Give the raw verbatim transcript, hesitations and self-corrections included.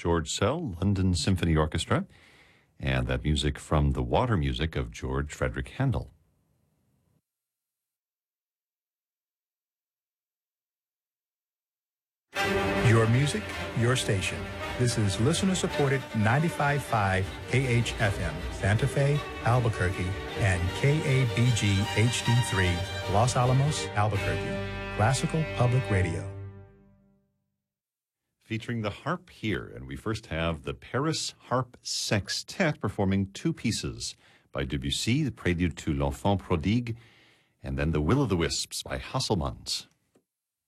George Szell, London Symphony Orchestra, and that music from the Water Music of George Frederick Handel. Your music, your station. This is listener-supported ninety-five point five K H F M, Santa Fe, Albuquerque, and K A B G H D three, Los Alamos, Albuquerque. Classical Public Radio. Featuring the harp here, and we first have the Paris Harp Sextet performing two pieces by Debussy, the Prelude to L'Enfant Prodigue, and then the Will-o'-the-Wisps by Hasselmans.